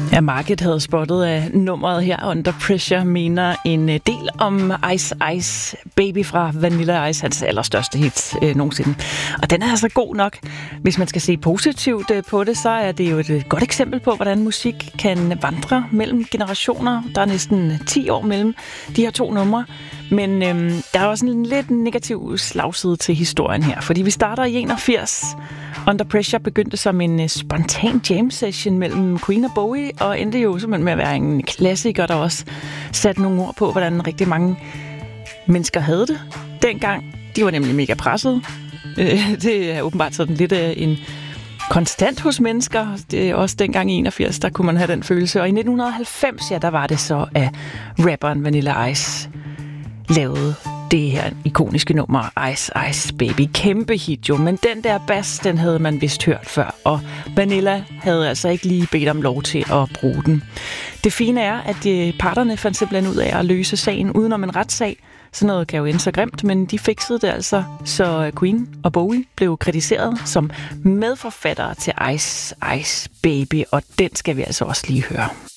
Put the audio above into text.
Ja, Market havde spottet af nummeret her, Under Pressure, mener en del om Ice Ice Baby fra Vanilla Ice, hans allerstørste hit nogensinde. Og den er altså god nok. Hvis man skal se positivt på det, så er det jo et godt eksempel på, hvordan musik kan vandre mellem generationer. Der er næsten 10 år mellem de her to numre. Men der er også en lidt negativ slagside til historien her, fordi vi starter i 81. Under Pressure begyndte som en spontan jam session mellem Queen og Bowie, og endte jo simpelthen med at være en klassiker, der også satte nogle ord på, hvordan rigtig mange mennesker havde det dengang. De var nemlig mega presset. Det er åbenbart sådan lidt en konstant hos mennesker. Det er også dengang i 81, der kunne man have den følelse. Og i 1990, ja, der var det så, at rapperen Vanilla Ice lavede det her ikoniske nummer, Ice Ice Baby. Kæmpe hit jo, men den der bass, den havde man vist hørt før, og Vanilla havde altså ikke lige bedt om lov til at bruge den. Det fine er, at parterne fandt simpelthen ud af at løse sagen udenom en retssag. Sådan noget kan jo ende så grimt, men de fikset det altså, så Queen og Bowie blev kritiseret som medforfattere til Ice Ice Baby, og den skal vi altså også lige høre.